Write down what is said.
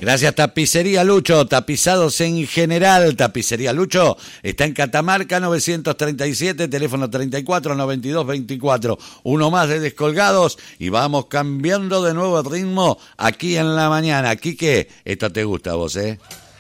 Gracias, Tapicería Lucho, tapizados en general. Tapicería Lucho está en Catamarca 937, teléfono 34 92 24. Uno más de Descolgados y vamos cambiando de nuevo el ritmo aquí en la mañana. Quique, esto te gusta a vos, ¿eh?